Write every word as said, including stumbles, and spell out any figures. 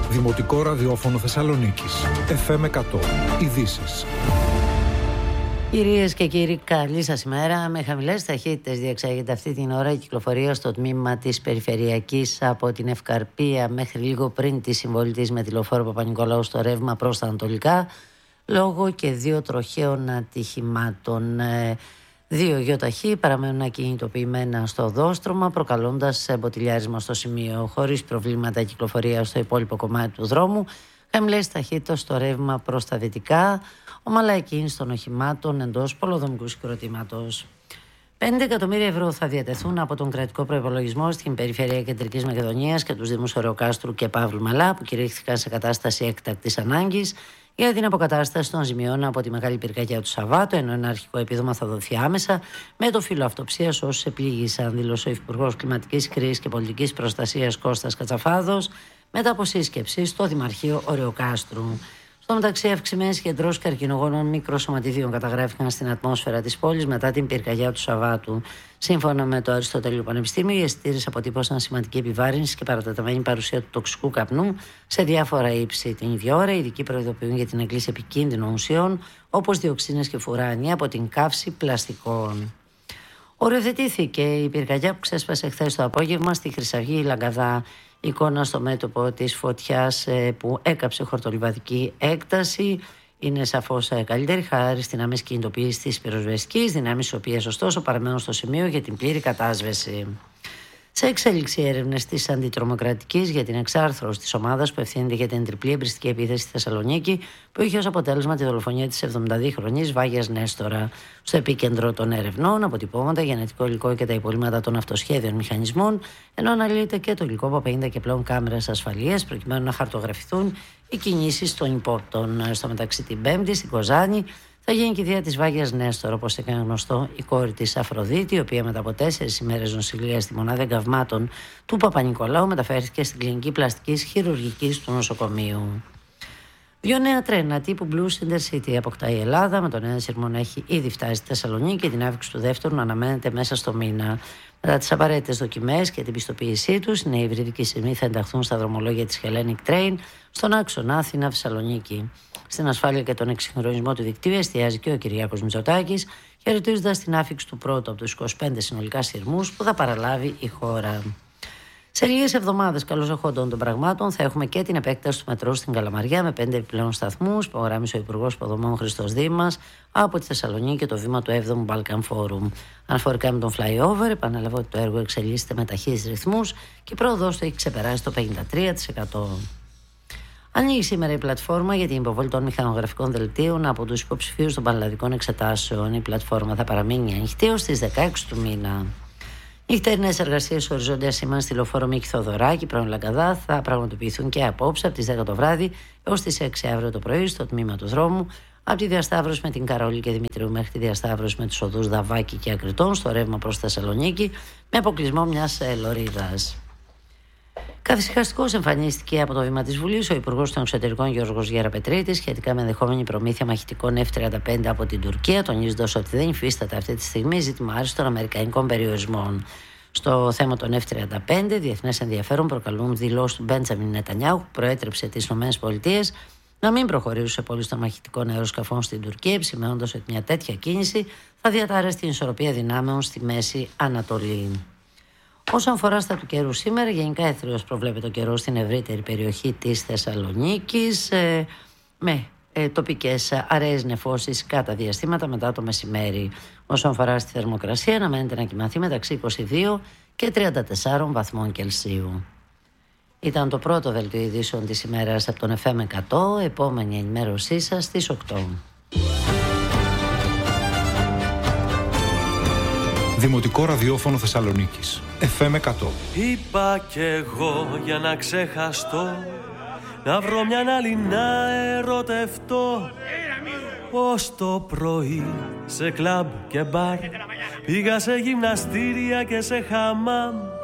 Δημοτικό ραδιόφωνο Θεσσαλονίκης. εφ εμ εκατό. Ειδήσεις. Κυρίες και κύριοι, καλή σας ημέρα. Με χαμηλές ταχύτητες διεξάγεται αυτή την ώρα η κυκλοφορία στο τμήμα της Περιφερειακής από την Ευκαρπία μέχρι λίγο πριν τη συμβολή της με τη λεωφόρο Παπα-Νικολάου στο ρεύμα προς τα ανατολικά, λόγω και δύο τροχαίων ατυχημάτων. Δύο γιοταχή παραμένουν ακινητοποιημένα στο οδόστρωμα, προκαλώντας μποτιλιάρισμα στο σημείο. Χωρίς προβλήματα κυκλοφορία στο υπόλοιπο κομμάτι του δρόμου. Χαμηλές ταχύτητες στο ρεύμα προς τα δυτικά, ομαλά εκκίνηση των οχημάτων εντός πολεοδομικού συγκροτήματος. πέντε εκατομμύρια ευρώ θα διατεθούν από τον κρατικό προϋπολογισμό στην Περιφέρεια Κεντρικής Μακεδονίας και τους Δήμους Ωρεοκάστρου και Παύλου Μαλά, που κηρύχθηκαν σε κατάσταση έκτακτης ανάγκης για την αποκατάσταση των ζημιών από τη μεγάλη πυρκαγιά του Σαββάτου, ενώ ένα αρχικό επίδομα θα δοθεί άμεσα με το φύλλο αυτοψίας όσους επλήγησαν, δήλωσε ο Υπουργός Κλιματικής Κρίσης και Πολιτικής Προστασίας Κώστας Κατσαφάδος μετά από σύσκεψη στο Δημαρχείο Ωρεοκάστρου. Στο μεταξύ, αυξημένες συγκεντρώσεις καρκινογόνων μικροσωματιδίων καταγράφηκαν στην ατμόσφαιρα της πόλης μετά την πυρκαγιά του Σαββάτου. Σύμφωνα με το Αριστοτέλειο Πανεπιστήμιο, οι αισθητήρες αποτύπωσαν σημαντική επιβάρυνση και παρατεταμένη παρουσία του τοξικού καπνού σε διάφορα ύψη. Την ίδια ώρα, οι ειδικοί προειδοποιούν για την εκκλήση επικίνδυνων ουσιών όπως διοξίνες και φουράνια από την καύση πλαστικών. Οριοθετήθηκε η πυρκαγιά που ξέσπασε χθες το απόγευμα στη Χρυσαυγή Λαγκαδά. Εικόνα στο μέτωπο της φωτιάς που έκαψε χορτολιβαδική έκταση είναι σαφώς καλύτερη χάρη στην άμεση κινητοποίηση της πυροσβεστικής δυνάμεις, οι οποίες ωστόσο παραμένουν στο σημείο για την πλήρη κατάσβεση. Σε εξέλιξη έρευνες της Αντιτρομοκρατικής για την εξάρθρωση της ομάδας που ευθύνεται για την τριπλή εμπριστική επίθεση στη Θεσσαλονίκη, που είχε ως αποτέλεσμα τη δολοφονία της εβδομηνταδύχρονης Βάγιας Νέστορα. Στο επίκεντρο των ερευνών, αποτυπώματα, γενετικό υλικό και τα υπολείμματα των αυτοσχέδιων μηχανισμών, ενώ αναλύεται και το υλικό από πενήντα και πλέον κάμερες ασφαλείας, προκειμένου να χαρτογραφηθούν οι κινήσεις των υπόπτων. Στο μεταξύ, την Πέμπτη στην Κοζάνη θα γίνει και η κηδεία της Βάγιας Νέστορα, όπως έκανε γνωστό, η κόρη της Αφροδίτη, η οποία μετά από τέσσερις ημέρες νοσηλείας στη μονάδα εγκαυμάτων του Παπα-Νικολάου μεταφέρθηκε στην κλινική πλαστικής χειρουργικής του νοσοκομείου. Δύο νέα τρένα τύπου Blue Intercity αποκτά η Ελλάδα, με τον ένα σειρμό να έχει ήδη φτάσει στη Θεσσαλονίκη και την άφηξη του δεύτερου να αναμένεται μέσα στο μήνα. Μετά τις απαραίτητες δοκιμές και την πιστοποίησή τους, οι νέοι υβριδικοί σειρμοί θα ενταχθούν στα δρομολόγια της Hellenic Train στον άξονα Αθήνα-Θεσσαλονίκη. Στην ασφάλεια και τον εξυγχρονισμό του δικτύου εστιάζει και ο Κυριάκος Μητσοτάκης, χαιρετίζοντας την άφηξη του πρώτου από τους είκοσι πέντε συνολικά σειρμούς που θα παραλάβει η χώρα. Σε λίγες εβδομάδες, καλώς εχόντων των πραγμάτων, θα έχουμε και την επέκταση του μετρό στην Καλαμαριά με πέντε επιπλέον σταθμούς, που υπογράμμισε ο Υπουργός Υποδομών Χριστός Δήμας από τη Θεσσαλονίκη και το βήμα του έβδομου Balkan Forum. Αναφορικά με τον flyover, επαναλαβώ ότι το έργο εξελίσσεται με ταχύς ρυθμούς και η πρόοδος του έχει ξεπεράσει το πενήντα τρία τοις εκατό. Ανοίγει σήμερα η πλατφόρμα για την υποβολή των μηχανογραφικών δελτίων από τους υποψηφίους των πανελλαδικών εξετάσεων. Η πλατφόρμα θα παραμείνει ανοιχτή ως τις δεκαέξι του μήνα. Οι νυχτερινές εργασίες οριζόντια σήμανση στη λεωφόρο Μίκη Θοδωράκη, πρώην Λαγκαδά, θα πραγματοποιηθούν και απόψε από τις δέκα το βράδυ έως τις έξι αύριο το πρωί στο τμήμα του δρόμου, από τη διασταύρωση με την Καρόλη και Δημητρίου μέχρι τη διασταύρωση με τους οδούς Δαβάκη και Ακριτών στο ρεύμα προς Θεσσαλονίκη, με αποκλεισμό μιας λωρίδας. Καθησυχαστικός εμφανίστηκε από το βήμα της Βουλής ο Υπουργός των Εξωτερικών Γιώργος Γεραπετρίτης σχετικά με ενδεχόμενη προμήθεια μαχητικών εφ τριάντα πέντε από την Τουρκία, τονίζοντας ότι δεν υφίσταται αυτή τη στιγμή ζήτημα άριστων αμερικανικών περιορισμών. Στο θέμα των εφ τριάντα πέντε, διεθνές ενδιαφέρον προκαλούν δηλώσεις του Μπέντζαμιν Νετανιάχου, που προέτρεψε τις ΗΠΑ να μην προχωρήσουν σε πώληση των μαχητικών αεροσκαφών στην Τουρκία, επισημαίνοντας ότι μια τέτοια κίνηση θα διατάρρει την ισορροπία δυνάμεων στη Μέση Ανατολή. Όσον αφορά στα του καιρού σήμερα, γενικά έθριος προβλέπεται ο καιρός στην ευρύτερη περιοχή της Θεσσαλονίκης ε, με ε, τοπικές αραιές νεφώσεις κατά διαστήματα μετά το μεσημέρι. Όσον αφορά στη θερμοκρασία, αναμένεται να κοιμαθεί μεταξύ είκοσι δύο και τριάντα τέσσερα βαθμών Κελσίου. Ήταν το πρώτο δελτίο ειδήσεων της ημέρας από τον εφ εμ εκατό. Επόμενη ενημέρωσή σας στις οκτώ. Δημοτικό ραδιόφωνο Θεσσαλονίκης. εφ εμ εκατό. Είπα κι εγώ για να ξεχαστώ, να βρω μια άλλη να ερωτευτώ. Ως το πρωί σε κλαμπ και μπαρ, πήγα σε γυμναστήρια και σε χαμάμ.